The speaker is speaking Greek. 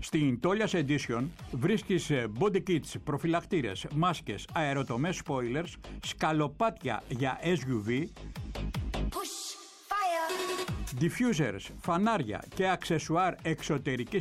Στην Tolias Edition βρίσκεις body kits, προφυλακτήρες, μάσκες, αεροτομές spoilers, σκαλοπάτια για SUV, diffusers, φανάρια και αξεσουάρ εξωτερικής